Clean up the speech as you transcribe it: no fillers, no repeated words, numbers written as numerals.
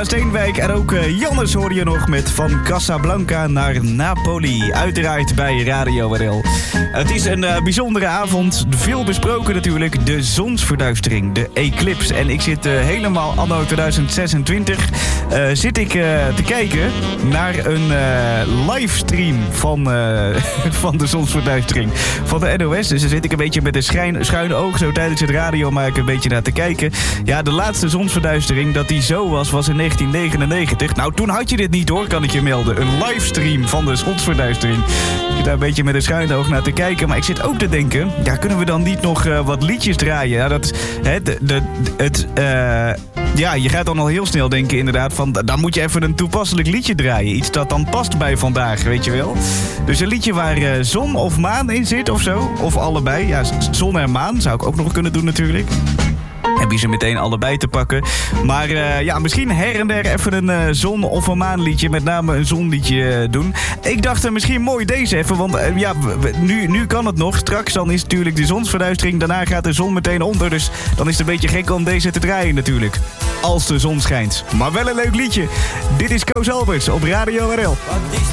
Steenwijk en ook Jannes hoor je nog met Van Casablanca naar Napoli. Uiteraard bij Radio RL. Het is een bijzondere avond. Veel besproken natuurlijk. De zonsverduistering, de eclipse. En ik zit helemaal anno 2026 zit ik te kijken naar een livestream van de zonsverduistering van de NOS. Dus daar zit ik een beetje met een schuin oog zo tijdens het radio maar ik een beetje naar te kijken. Ja, de laatste zonsverduistering dat die zo was in 1999. Nou, toen had je dit niet hoor, kan ik je melden. Een livestream van de zonsverduistering. Ik zit daar een beetje met een schuin oog naar te kijken. Maar ik zit ook te denken, ja, kunnen we dan niet nog wat liedjes draaien? Ja, dat ja, je gaat dan al heel snel denken inderdaad van, dan moet je even een toepasselijk liedje draaien. Iets dat dan past bij vandaag, weet je wel. Dus een liedje waar zon of maan in zit of zo. Of allebei. Ja, zon en maan zou ik ook nog kunnen doen natuurlijk. Heb je ze meteen allebei te pakken. Maar ja, misschien her en der even een zon- of een maanliedje. Met name een zonliedje doen. Ik dacht misschien mooi deze even. Want ja, nu kan het nog. Straks dan is natuurlijk de zonsverduistering. Daarna gaat de zon meteen onder. Dus dan is het een beetje gek om deze te draaien natuurlijk. Als de zon schijnt. Maar wel een leuk liedje. Dit is Koos Alberts op Radio RL. Wat is